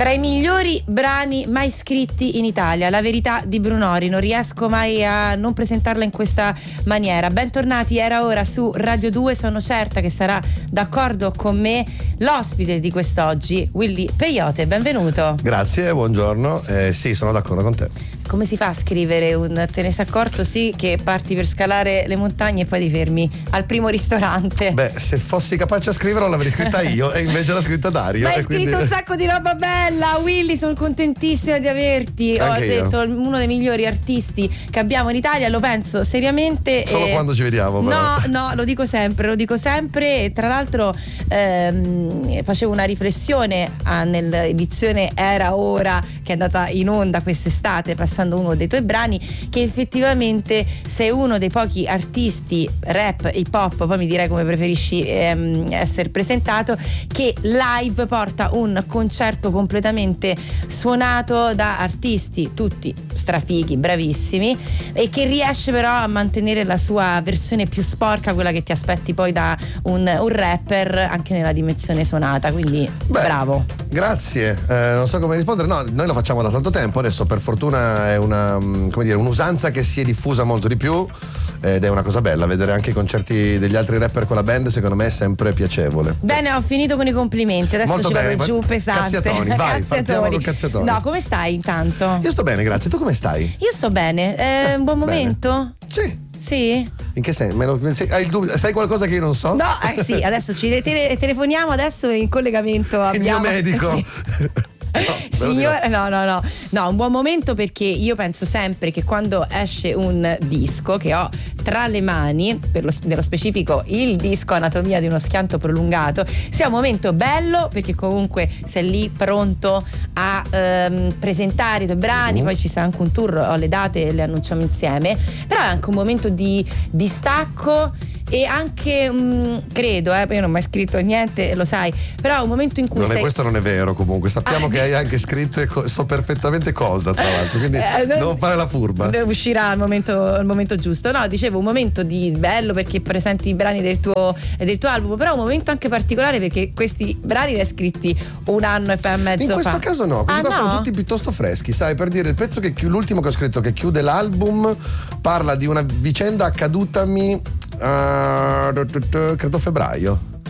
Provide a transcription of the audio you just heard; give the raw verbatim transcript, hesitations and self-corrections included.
Tra i migliori brani mai scritti in Italia, La verità di Brunori, non riesco mai a non presentarla in questa maniera. Bentornati, era ora su Radio due, sono certa che sarà d'accordo con me l'ospite di quest'oggi, Willy Peyote, benvenuto. Grazie, buongiorno, eh, sì, sono d'accordo con te. Come si fa a scrivere un te ne sei accorto sì che parti per scalare le montagne e poi ti fermi al primo ristorante? Beh, se fossi capace a scriverlo l'avrei scritta io e invece l'ha scritta Dario. Ma hai e scritto quindi... un sacco di roba bella, Willy, sono contentissima di averti. Anche Ho io. detto uno dei migliori artisti che abbiamo in Italia, lo penso seriamente. Solo e... quando ci vediamo però. No, no, lo dico sempre, lo dico sempre e tra l'altro ehm, facevo una riflessione ah, nell'edizione Era Ora che è andata in onda quest'estate passando uno dei tuoi brani, che effettivamente sei uno dei pochi artisti rap, hip hop, poi mi direi come preferisci ehm, essere presentato, che live porta un concerto completamente suonato da artisti tutti strafighi, bravissimi, e che riesce però a mantenere la sua versione più sporca, quella che ti aspetti poi da un, un rapper, anche nella dimensione suonata, quindi Beh, bravo. Grazie, eh, non so come rispondere. No, noi lo facciamo da tanto tempo, adesso per fortuna è una, come dire, un'usanza che si è diffusa molto di più ed è una cosa bella. Vedere anche i concerti degli altri rapper con la band secondo me è sempre piacevole. Bene, ho finito con i complimenti, adesso Molto ci bene, vado giù pesante. Cazziatoni, vai, partiamo con cazziatoni. No, come stai intanto? Io sto bene, grazie. Tu come stai? Io sto bene, è un buon momento? Sì. Sì? In che senso? Me lo, hai il dubbio? Sai qualcosa che io non so? No, eh sì, adesso ci tele- telefoniamo adesso in collegamento abbiamo il mio medico. Sì. No, Signora, no, no, no, no, un buon momento, perché io penso sempre che quando esce un disco che ho tra le mani, per lo, nello specifico il disco Anatomia di uno schianto prolungato, sia un momento bello perché comunque sei lì pronto a ehm, presentare i tuoi brani, uh. poi ci sarà anche un tour, ho le date e le annunciamo insieme, però è anche un momento di distacco e anche mh, credo, eh, io non ho mai scritto niente, lo sai, però è un momento in cui non sei... è, questo non è vero, comunque sappiamo ah, che hai anche scritto e co- so perfettamente cosa, tra l'altro, quindi eh, non fare la furba. Uscirà al momento, al momento giusto. No, dicevo un momento di bello perché presenti i brani del tuo, del tuo album, però un momento anche particolare perché questi brani li hai scritti un anno e poi e mezzo in fa. questo caso no, questi ah, qua no? sono tutti piuttosto freschi, sai, per dire il pezzo che chi- l'ultimo che ho scritto che chiude l'album parla di una vicenda accadutami Uh, credo febbraio.